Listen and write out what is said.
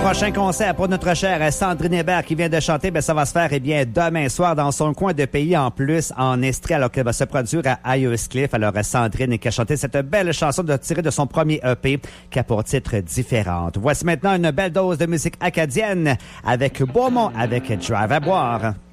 prochain concert pour notre chère Sandrine Hébert qui vient de chanter, ça va se faire demain soir dans son coin de pays en plus en Estrie, alors qu'elle va se produire à Ayerscliff. Alors Sandrine qui a chanté cette belle chanson tirée de son premier EP qui a pour titre Différente. Voici maintenant une belle dose de musique acadienne avec Beaumont avec Drive à boire.